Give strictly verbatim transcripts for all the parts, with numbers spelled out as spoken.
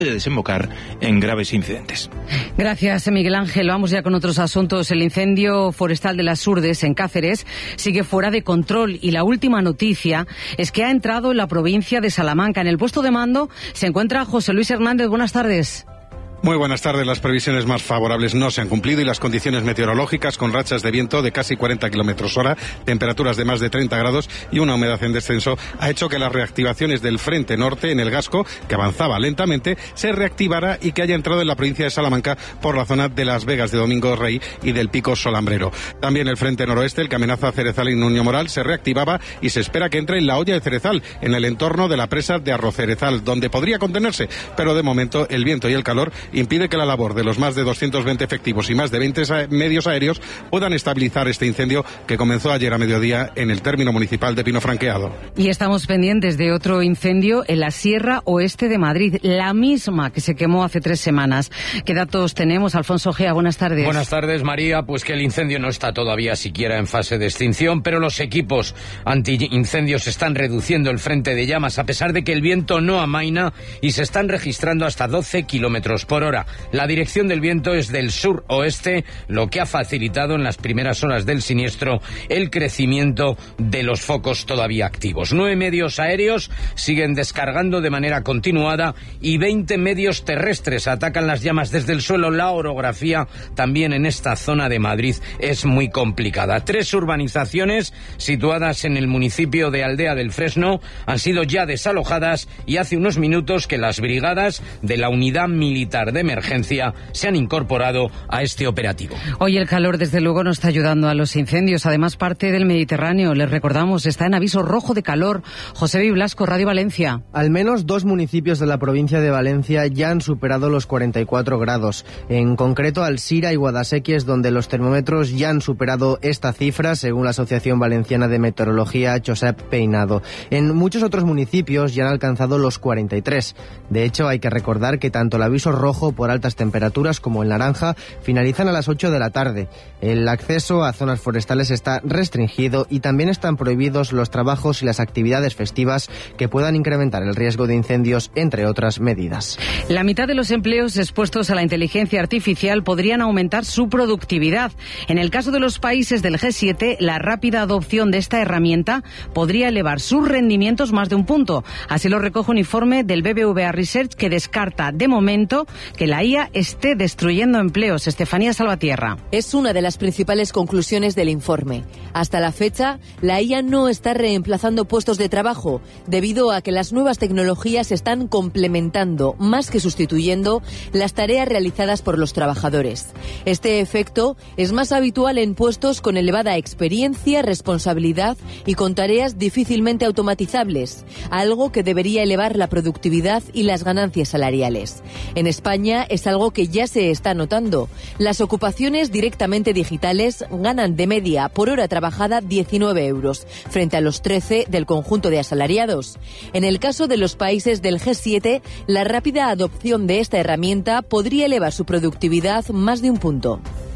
de desembocar en graves incidentes. Gracias, Miguel Ángel. Vamos ya con otros asuntos. El incendio forestal de las Urdes, en Cáceres, sigue fuera de control y la última noticia es que ha entrado en la provincia de Salamanca. En el puesto de mando se encuentra José Luis Hernández. Buenas tardes. Muy buenas tardes. Las previsiones más favorables no se han cumplido y las condiciones meteorológicas, con rachas de viento de casi cuarenta kilómetros hora, temperaturas de más de treinta grados y una humedad en descenso, ha hecho que las reactivaciones del frente norte en el Gasco, que avanzaba lentamente, se reactivara y que haya entrado en la provincia de Salamanca por la zona de Las Vegas de Domingo Rey y del Pico Solambrero. También el frente noroeste, el que amenaza a Cerezal y Nuño Moral, se reactivaba y se espera que entre en la hoya de Cerezal, en el entorno de la presa de Arrocerezal, donde podría contenerse, pero de momento el viento y el calor impide que la labor de los más de doscientos veinte efectivos y más de veinte medios aéreos puedan estabilizar este incendio que comenzó ayer a mediodía en el término municipal de Pino Franqueado. Y estamos pendientes de otro incendio en la Sierra Oeste de Madrid, la misma que se quemó hace tres semanas. ¿Qué datos tenemos? Alfonso Gea, buenas tardes. Buenas tardes, María. Pues que el incendio no está todavía siquiera en fase de extinción, pero los equipos antiincendios están reduciendo el frente de llamas a pesar de que el viento no amaina y se están registrando hasta doce kilómetros por hora. La dirección del viento es del sur-oeste, lo que ha facilitado en las primeras horas del siniestro el crecimiento de los focos todavía activos. Nueve medios aéreos siguen descargando de manera continuada y veinte medios terrestres atacan las llamas desde el suelo. La orografía también en esta zona de Madrid es muy complicada. Tres urbanizaciones situadas en el municipio de Aldea del Fresno han sido ya desalojadas y hace unos minutos que las brigadas de la Unidad Militar de Emergencia se han incorporado a este operativo. Hoy el calor desde luego no está ayudando a los incendios. Además, parte del Mediterráneo, les recordamos, está en aviso rojo de calor. José Biblasco, Radio Valencia. Al menos dos municipios de la provincia de Valencia ya han superado los cuarenta y cuatro grados. En concreto, Alsira y Guadasséquies, donde los termómetros ya han superado esta cifra, según la Asociación Valenciana de Meteorología Josep Peinado. En muchos otros municipios ya han alcanzado los cuarenta y tres. De hecho, hay que recordar que tanto el aviso rojo por altas temperaturas como el naranja finalizan a las ocho de la tarde. El acceso a zonas forestales está restringido y también están prohibidos los trabajos y las actividades festivas que puedan incrementar el riesgo de incendios, entre otras medidas. La mitad de los empleos expuestos a la inteligencia artificial podrían aumentar su productividad. En el caso de los países del G siete, la rápida adopción de esta herramienta podría elevar sus rendimientos más de un punto. Así lo recoge un informe del B B V A Research que descarta de momento que la I A esté destruyendo empleos. Estefanía Salvatierra. Es una de las principales conclusiones del informe. Hasta la fecha, la I A no está reemplazando puestos de trabajo, debido a que las nuevas tecnologías están complementando, más que sustituyendo, las tareas realizadas por los trabajadores. Este efecto es más habitual en puestos con elevada experiencia, responsabilidad y con tareas difícilmente automatizables, algo que debería elevar la productividad y las ganancias salariales. En España es algo que ya se está notando. Las ocupaciones directamente digitales ganan de media por hora trabajada diecinueve euros, frente a los trece del conjunto de asalariados. En el caso de los países del G siete, la rápida adopción de esta herramienta podría elevar su productividad más de un punto.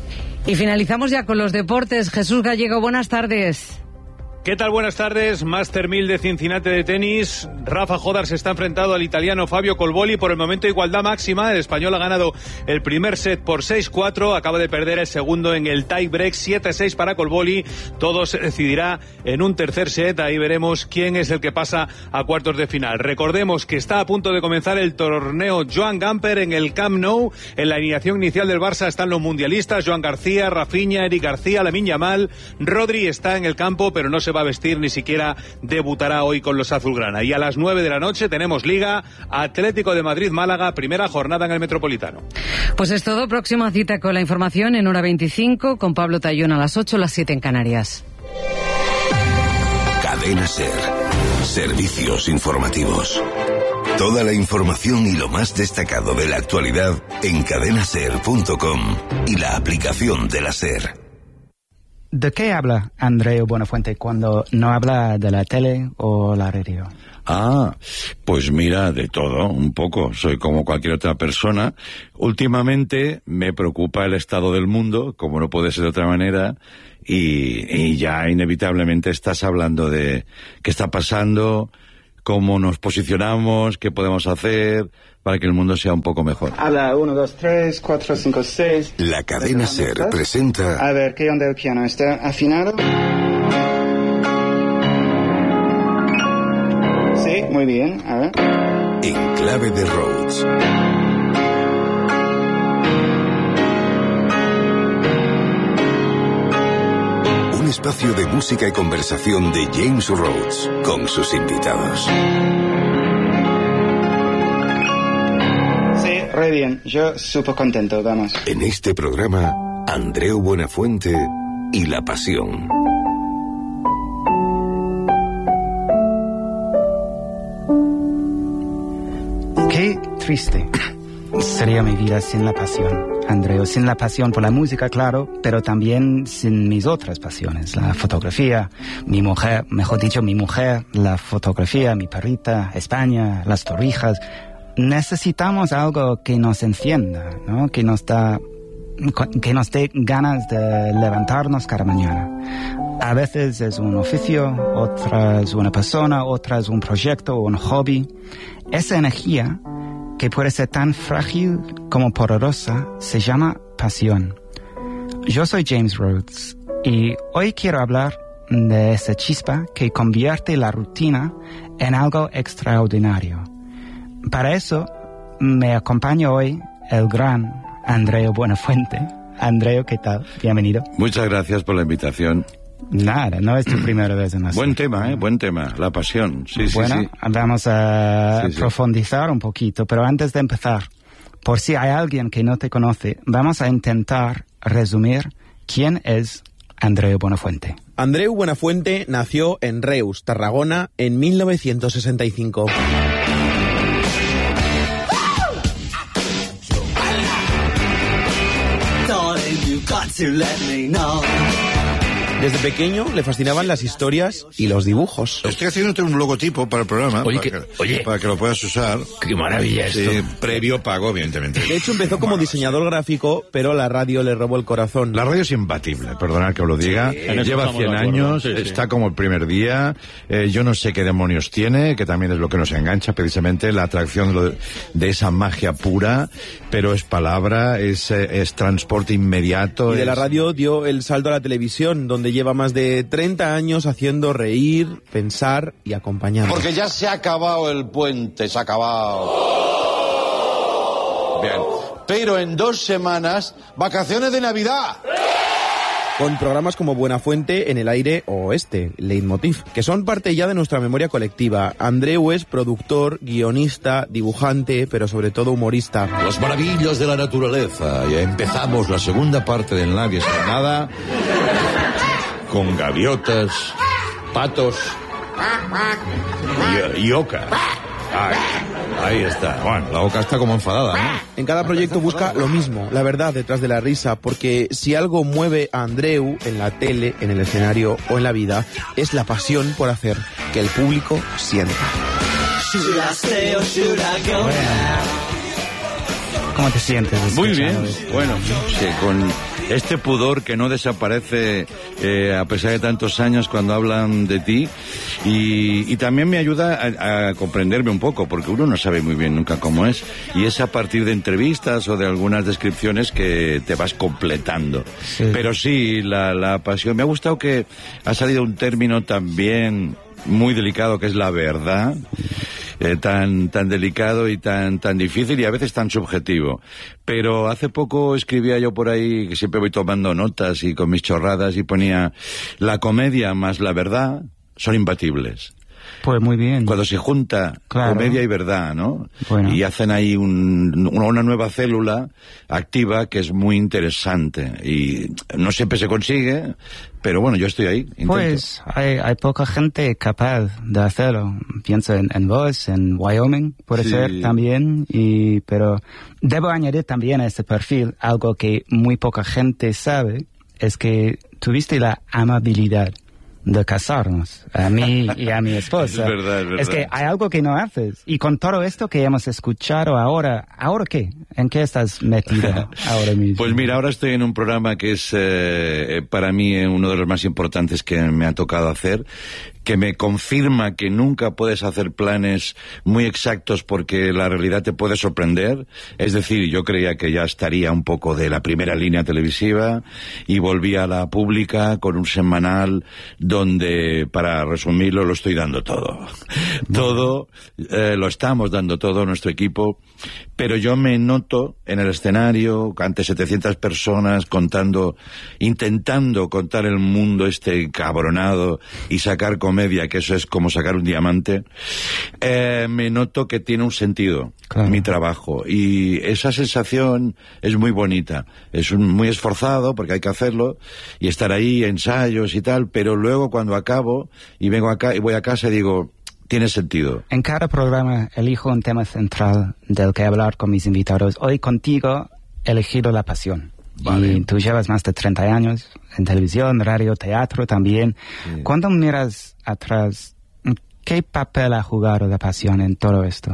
Y finalizamos ya con los deportes. Jesús Gallego, buenas tardes. ¿Qué tal? Buenas tardes. Master mil de Cincinnati de tenis. Rafa Jodar se está enfrentando al italiano Fabio Colboli. Por el momento igualdad máxima. El español ha ganado el primer set por seis cuatro. Acaba de perder el segundo en el tie break. siete seis para Colboli. Todo se decidirá en un tercer set. Ahí veremos quién es el que pasa a cuartos de final. Recordemos que está a punto de comenzar el torneo Joan Gamper en el Camp Nou. En la alineación inicial del Barça están los mundialistas. Joan García, Rafinha, Eric García, Lamine Yamal. Rodri está en el campo, pero no se va a vestir, ni siquiera debutará hoy con los azulgrana. Y a las nueve de la noche tenemos Liga, Atlético de Madrid-Málaga, primera jornada en el Metropolitano. Pues es todo. Próxima cita con la información en hora veinticinco, con Pablo Tallón a las ocho, las siete en Canarias. Cadena SER. Servicios informativos. Toda la información y lo más destacado de la actualidad en cadena ser punto com y la aplicación de la SER. ¿De qué habla Andreu Buenafuente cuando no habla de la tele o la radio? Ah, pues mira, de todo, un poco. Soy como cualquier otra persona. Últimamente me preocupa el estado del mundo, como no puede ser de otra manera, y, y ya inevitablemente estás hablando de qué está pasando, cómo nos posicionamos, qué podemos hacer para que el mundo sea un poco mejor. Habla uno, dos, tres, cuatro, cinco, seis. La cadena SER presenta... A ver, ¿qué onda el piano? ¿Está afinado? Sí, muy bien, a ver. En clave de Rhodes. Un espacio de música y conversación de James Rhodes con sus invitados. Sí, re bien. Yo súper contento, vamos. En este programa, Andreu Buenafuente y La Pasión. Qué triste sería mi vida sin la pasión, Andreu, sin la pasión por la música, claro, pero también sin mis otras pasiones, la fotografía, mi mujer, mejor dicho, mi mujer, la fotografía, mi perrita, España, las torrijas. Necesitamos algo que nos encienda, ¿no? Que nos da, que nos dé ganas de levantarnos cada mañana. A veces es un oficio, otra es una persona, otra es un proyecto o un hobby. Esa energía, que puede ser tan frágil como poderosa, se llama pasión. Yo soy James Rhodes y hoy quiero hablar de esa chispa que convierte la rutina en algo extraordinario. Para eso me acompaña hoy el gran Andreu Buenafuente. Andreu, ¿qué tal? Bienvenido. Muchas gracias por la invitación. Nada, no es tu primera vez en la Buen tema, ¿eh? Buen tema, la pasión. Sí, bueno, sí, sí. Vamos a sí, sí. profundizar un poquito, pero antes de empezar, por si hay alguien que no te conoce, vamos a intentar resumir quién es Andreu Buenafuente. Andreu Buenafuente nació en Reus, Tarragona, en mil novecientos sesenta y cinco. Desde pequeño le fascinaban las historias y los dibujos. Estoy haciéndote un logotipo para el programa. Oye, para, que, que, oye, para que lo puedas usar. ¡Qué maravilla esto! Sí, previo pago, evidentemente. De hecho, empezó como diseñador gráfico, pero la radio le robó el corazón. La radio es imbatible, perdonad que os lo diga. Sí, lleva cien años, sí, sí. Está como el primer día. Eh, yo no sé qué demonios tiene, que también es lo que nos engancha, precisamente, la atracción de, lo de, de esa magia pura, pero es palabra, es, es transporte inmediato. Y de es... la radio dio el salto a la televisión, donde lleva más de treinta años haciendo reír, pensar y acompañar. Porque ya se ha acabado el puente, se ha acabado. Bien. Pero en dos semanas, vacaciones de Navidad. Con programas como Buenafuente, En el aire o este, Leitmotiv, que son parte ya de nuestra memoria colectiva. Andreu es productor, guionista, dibujante, pero sobre todo humorista. Las maravillas de la naturaleza. Ya empezamos la segunda parte de Nadie sabe nada. Con gaviotas, patos y, y oca. Ay, ahí está. Bueno, la oca está como enfadada, ¿no? En cada proyecto busca lo mismo, la verdad detrás de la risa, porque si algo mueve a Andreu en la tele, en el escenario o en la vida, es la pasión por hacer que el público sienta. ¿Cómo te sientes? Muy bien, bueno, sí, con este pudor que no desaparece eh, a pesar de tantos años cuando hablan de ti, y, y también me ayuda a, a comprenderme un poco, porque uno no sabe muy bien nunca cómo es, y es a partir de entrevistas o de algunas descripciones que te vas completando. Sí. Pero sí, la, la pasión, me ha gustado que ha salido un término también muy delicado, que es la verdad. Eh, tan tan delicado y tan tan difícil y a veces tan subjetivo. Pero hace poco escribía yo por ahí, que siempre voy tomando notas y con mis chorradas, y ponía: la comedia más la verdad son imbatibles. Pues muy bien. Cuando se junta claro. comedia y verdad, ¿no? Bueno. Y hacen ahí un, una nueva célula activa que es muy interesante. Y no siempre se consigue, pero bueno, yo estoy ahí. Intento. Pues hay, hay poca gente capaz de hacerlo. Pienso en, en vos, en Wyoming, puede sí. ser también. Y, pero debo añadir también a este perfil algo que muy poca gente sabe, es que tuviste la amabilidad de casarnos, a mí y a mi esposa. Es verdad, es verdad. Es que hay algo que no haces. Y con todo esto que hemos escuchado ahora, ¿ahora qué? ¿En qué estás metida ahora mismo? Pues mira, ahora estoy en un programa que es eh, para mí uno de los más importantes que me ha tocado hacer, que me confirma que nunca puedes hacer planes muy exactos porque la realidad te puede sorprender. Es decir, yo creía que ya estaría un poco de la primera línea televisiva y volví a la pública con un semanal donde, para resumirlo, lo estoy dando todo. Todo, eh, lo estamos dando todo nuestro equipo, pero yo me noto en el escenario ante setecientas personas contando, intentando contar el mundo este cabronado y sacar comedia, que eso es como sacar un diamante. Eh, me noto que tiene un sentido, claro, mi trabajo, y esa sensación es muy bonita. Es un, muy esforzado porque hay que hacerlo y estar ahí, ensayos y tal, pero luego cuando acabo y vengo acá y voy a casa y digo, tiene sentido. En cada programa elijo un tema central del que hablar con mis invitados. Hoy contigo he elegido la pasión. Vale. Y tú llevas más de treinta años en televisión, radio, teatro también. Sí. Cuando miras atrás, ¿qué papel ha jugado la pasión en todo esto?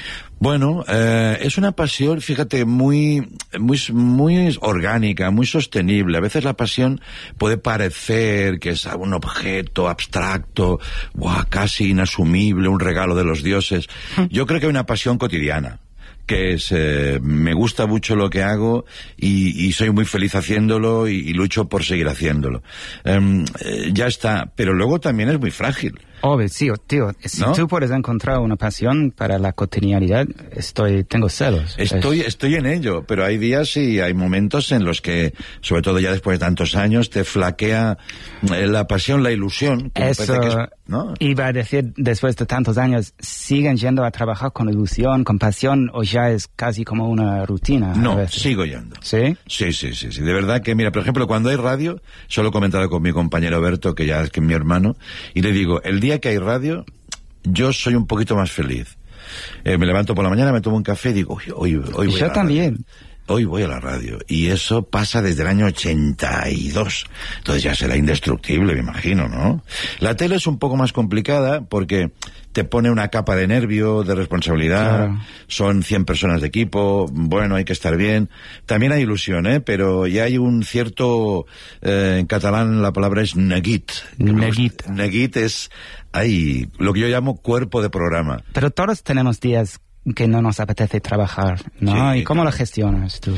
Bueno, eh, es una pasión, fíjate, muy, muy, muy orgánica, muy sostenible. A veces la pasión puede parecer que es un objeto abstracto, ¡buah!, casi inasumible, un regalo de los dioses. Yo creo que hay una pasión cotidiana, que es, eh, me gusta mucho lo que hago y, y soy muy feliz haciéndolo y, y lucho por seguir haciéndolo. Um, eh, ya está, pero luego también es muy frágil. Obvio, sí, tío, si ¿no? tú puedes encontrar una pasión para la cotidianidad, estoy, tengo celos. Estoy, es... estoy en ello, pero hay días y hay momentos en los que, sobre todo ya después de tantos años, te flaquea la pasión, la ilusión. Eso, que es, ¿no? Iba a decir, después de tantos años, ¿siguen yendo a trabajar con ilusión, con pasión, o ya es casi como una rutina? No, sigo yendo. ¿Sí? Sí, sí, sí, sí. De verdad que, mira, por ejemplo, cuando hay radio, solo he comentado con mi compañero Berto, que ya es que es mi hermano, y le digo, el día que hay radio, yo soy un poquito más feliz. Eh, me levanto por la mañana, me tomo un café y digo, hoy, hoy, hoy voy yo a la también. Radio. Hoy voy a la radio. Y eso pasa desde el año ochenta y dos. Entonces ya será indestructible, me imagino, ¿no? La tele es un poco más complicada porque te pone una capa de nervio, de responsabilidad. Claro. Son cien personas de equipo. Bueno, hay que estar bien. También hay ilusión, ¿eh? Pero ya hay un cierto... Eh, en catalán la palabra es neguit. Neguit. Neguit es... Hay lo que yo llamo cuerpo de programa. Pero todos tenemos días que no nos apetece trabajar, ¿no? Sí, ¿y cómo claro. lo gestionas tú?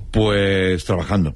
Pues trabajando.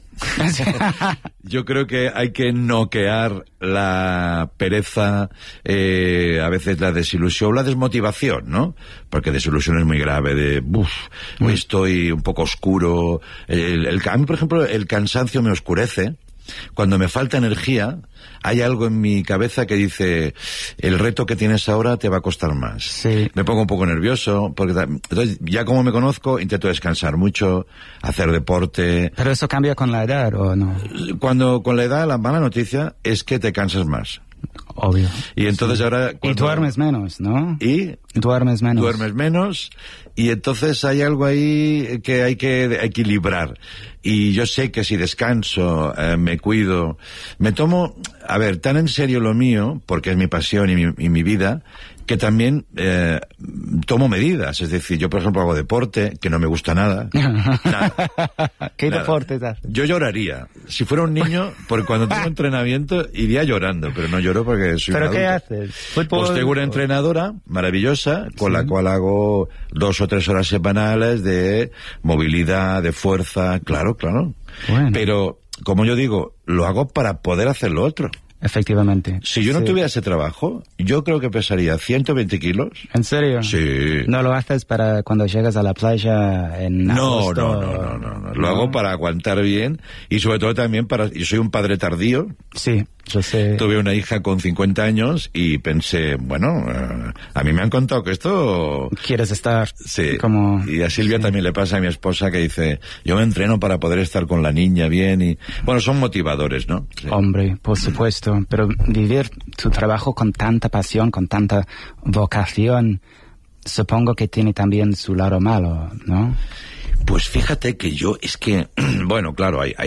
Yo creo que hay que noquear la pereza, eh, a veces la desilusión, la desmotivación, ¿no? Porque desilusión es muy grave, de, uff, hoy estoy un poco oscuro. El, el, a mí, por ejemplo, el cansancio me oscurece. Cuando me falta energía, hay algo en mi cabeza que dice, el reto que tienes ahora te va a costar más. Sí. Me pongo un poco nervioso, porque entonces ya como me conozco, intento descansar mucho, hacer deporte. ¿Pero eso cambia con la edad o no? Cuando con la edad, la mala noticia es que te cansas más. Obvio. Y entonces sí. ahora... Cuando... Y duermes menos, ¿no? ¿Y? Duermes menos. Duermes menos, y entonces hay algo ahí que hay que equilibrar. Y yo sé que si descanso, eh, me cuido, me tomo, a ver, tan en serio lo mío, porque es mi pasión y mi, y mi vida, que también eh, tomo medidas. Es decir, yo por ejemplo hago deporte, que no me gusta nada. nada ¿Qué nada. deporte haces? Yo lloraría. Si fuera un niño, porque cuando tengo entrenamiento iría llorando, pero no lloro porque soy ¿Pero un qué adulto. haces? ¿Fútbol? Pues tengo una entrenadora maravillosa, con sí. la cual hago dos o tres horas semanales de movilidad, de fuerza, claro, claro. Bueno. Pero, como yo digo, lo hago para poder hacer lo otro. Efectivamente. Si yo no sí. tuviera ese trabajo, yo creo que pesaría ciento veinte kilos. ¿En serio? Sí. ¿No lo haces para cuando llegas a la playa en no, agosto? No, no, no, no, no. Lo hago para aguantar bien y sobre todo también para... Yo soy un padre tardío. Sí, yo sé. Tuve una hija con cincuenta años y pensé, bueno, uh, a mí me han contado que esto... ¿Quieres estar? Sí. Como... Y a Silvia sí. también le pasa, a mi esposa, que dice, yo me entreno para poder estar con la niña bien y... Bueno, son motivadores, ¿no? Sí. Hombre, por supuesto. Pero vivir tu trabajo con tanta pasión, con tanta vocación, supongo que tiene también su lado malo, ¿no? Pues fíjate que yo, es que, bueno, claro, hay, hay,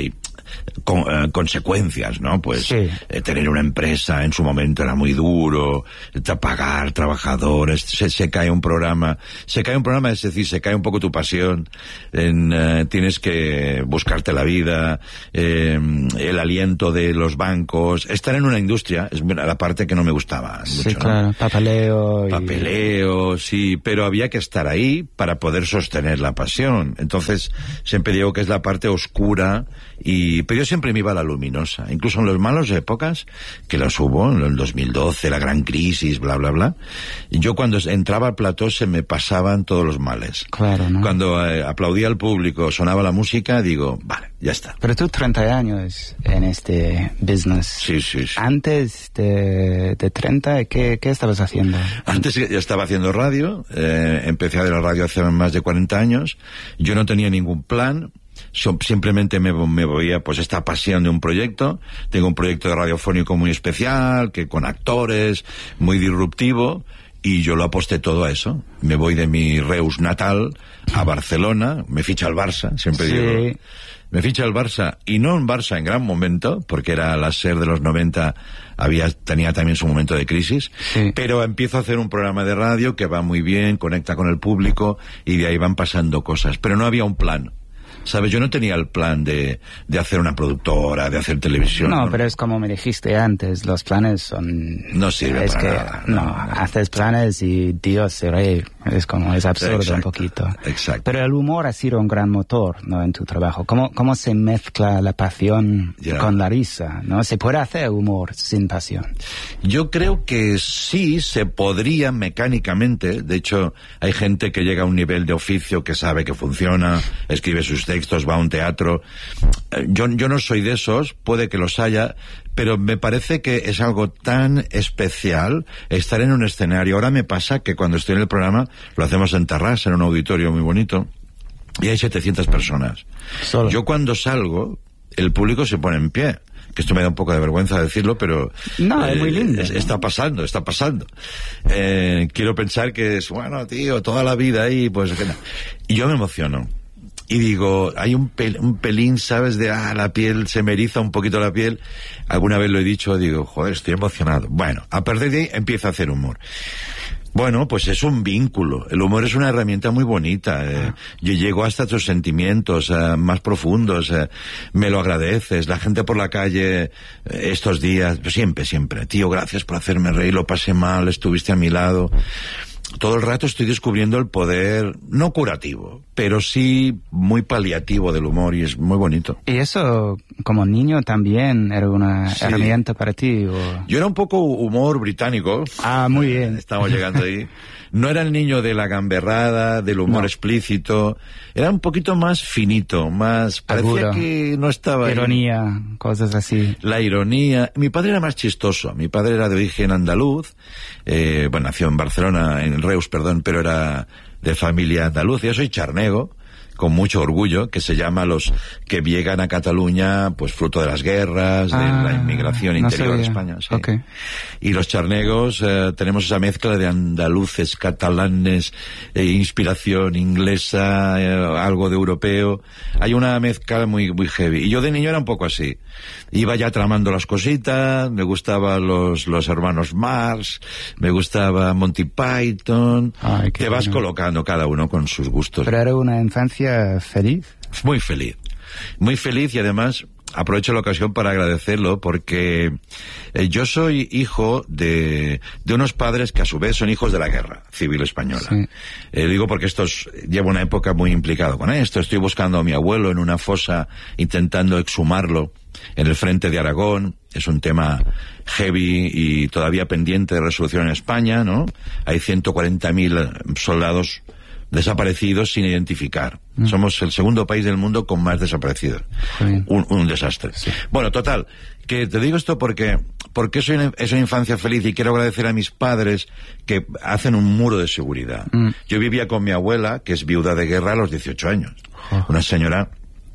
con, eh, consecuencias, ¿no? Pues sí. eh, tener una empresa en su momento era muy duro, eh, pagar trabajadores, se, se cae un programa, se cae un programa, es decir, se cae un poco tu pasión, en, eh, tienes que buscarte la vida, eh, el aliento de los bancos, estar en una industria, es la parte que no me gustaba mucho, sí, claro, ¿no? papeleo. Y... Papeleo, sí, pero había que estar ahí para poder sostener la pasión. Entonces, siempre digo que es la parte oscura, y pero yo siempre me iba a la luminosa. Incluso en las malas épocas, que las hubo, en el dos mil doce, la gran crisis, bla, bla, bla, yo cuando entraba al plató se me pasaban todos los males. Claro, ¿no? Cuando eh, aplaudía al público, sonaba la música, digo, vale, ya está. Pero tú treinta años en este business. Sí, sí, sí. Antes de, de treinta, ¿qué, ¿qué estabas haciendo? Antes ya estaba haciendo radio, eh, empecé a hacer la radio hace más de cuarenta años, yo no tenía ningún plan, so, simplemente me, me veía pues esta pasión de un proyecto, tengo un proyecto de radiofónico muy especial, que con actores, muy disruptivo, y yo lo aposté todo a eso. Me voy de mi Reus natal a Barcelona, me ficha el Barça, siempre sí. digo... Me ficha el Barça, y no un Barça en gran momento, porque era la SER de los noventa, había, tenía también su momento de crisis, sí. pero empiezo a hacer un programa de radio que va muy bien, conecta con el público, y de ahí van pasando cosas, pero no había un plan. ¿Sabes? Yo no tenía el plan de, de hacer una productora, de hacer televisión. No, ¿no? pero es como me dijiste antes, los planes son... No sirve es para que, nada. No, no, haces planes y Dios se ríe. Es como, es absurdo. Exacto, un poquito. Exacto. Pero el humor ha sido un gran motor, ¿no? En tu trabajo. ¿Cómo, cómo se mezcla la pasión yeah. con la risa, ¿no? ¿Se puede hacer humor sin pasión? Yo creo que sí se podría mecánicamente. De hecho, hay gente que llega a un nivel de oficio que sabe que funciona, escribe sus textos, va a un teatro. Yo, yo no soy de esos, puede que los haya, pero me parece que es algo tan especial estar en un escenario. Ahora me pasa que cuando estoy en el programa, lo hacemos en Tarrasa, en un auditorio muy bonito, y hay setecientas personas. Solo. Yo cuando salgo, el público se pone en pie. Que esto me da un poco de vergüenza decirlo, pero... No, eh, es muy lindo. Es, ¿no? Está pasando, está pasando. Eh, quiero pensar que es, bueno, tío, toda la vida ahí, pues... Y yo me emociono. Y digo, hay un, pel, un pelín, ¿sabes? De, ah, la piel, se me eriza un poquito la piel. Alguna vez lo he dicho, digo, joder, estoy emocionado. Bueno, a partir de ahí empiezo a hacer humor. Bueno, pues es un vínculo. El humor es una herramienta muy bonita. Eh. Yo llego hasta tus sentimientos eh, más profundos. Eh. Me lo agradeces. La gente por la calle eh, estos días, pues siempre, siempre. Tío, gracias por hacerme reír, lo pasé mal, estuviste a mi lado. Todo el rato estoy descubriendo el poder, no curativo, pero sí muy paliativo del humor, y es muy bonito. ¿Y eso, como niño, también era una sí. herramienta para ti? O... Yo era un poco humor británico. Ah, muy bien. Estamos llegando ahí. No era el niño de la gamberrada, del humor no. explícito. Era un poquito más finito, más... Parecía Agudo. Que no estaba... Ironía, ahí. Cosas así. La ironía. Mi padre era más chistoso. Mi padre era de origen andaluz. Eh, bueno, nació en Barcelona, en Reus, perdón, pero era de familia andaluz. Yo soy charnego, con mucho orgullo, que se llama los que llegan a Cataluña, pues fruto de las guerras, ah, de la inmigración interior de España. Sí. Okay. Y los charnegos eh, tenemos esa mezcla de andaluces, catalanes, eh, inspiración inglesa, eh, algo de europeo. Hay una mezcla muy muy heavy. Y yo de niño era un poco así. Iba ya tramando las cositas, me gustaban los, los hermanos Marx, me gustaba Monty Python. Ay, Te vas bueno. colocando cada uno con sus gustos. Pero era una infancia feliz. Muy feliz. Muy feliz, y además aprovecho la ocasión para agradecerlo, porque eh, yo soy hijo de, de unos padres que a su vez son hijos de la guerra civil española. Sí. Eh, digo porque esto es, llevo una época muy implicado con esto. Estoy buscando a mi abuelo en una fosa, intentando exhumarlo en el frente de Aragón. Es un tema heavy y todavía pendiente de resolución en España, ¿no? Hay ciento cuarenta mil soldados desaparecidos sin identificar. Mm. Somos el segundo país del mundo con más desaparecidos. Un, un desastre. Sí. Bueno, total, que te digo esto porque porque soy una, es una infancia feliz, y quiero agradecer a mis padres que hacen un muro de seguridad. Mm. Yo vivía con mi abuela, que es viuda de guerra, a los dieciocho años. Oh. Una señora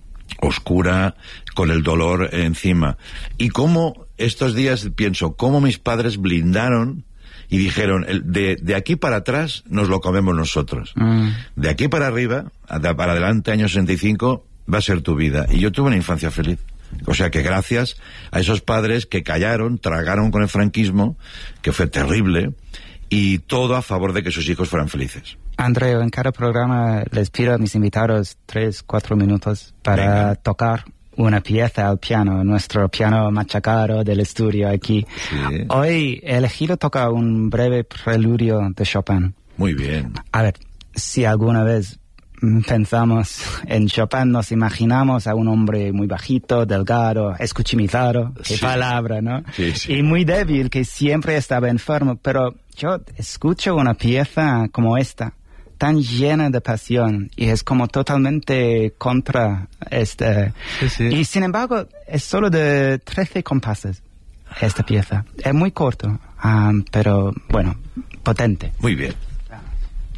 oscura, con el dolor encima. Y cómo estos días pienso, cómo mis padres blindaron y dijeron, de, de aquí para atrás nos lo comemos nosotros. Mm. De aquí para arriba, para adelante, año sesenta y cinco, va a ser tu vida. Y yo tuve una infancia feliz. O sea que gracias a esos padres que callaron, tragaron con el franquismo, que fue terrible, y todo a favor de que sus hijos fueran felices. Andreu, en cada programa les pido a mis invitados tres, cuatro minutos para Venga. tocar una pieza al piano, nuestro piano machacado del estudio aquí. Sí. Hoy he elegido tocar un breve preludio de Chopin. Muy bien. A ver, si alguna vez pensamos en Chopin, nos imaginamos a un hombre muy bajito, delgado, escuchimizado, qué sí. palabra, ¿no? Sí, sí. Y muy débil, que siempre estaba enfermo, pero yo escucho una pieza como esta, tan llena de pasión, y es como totalmente contra este... Sí, sí. Y sin embargo, es solo de trece compases, esta pieza. Es muy corto, um, pero bueno, potente. Muy bien.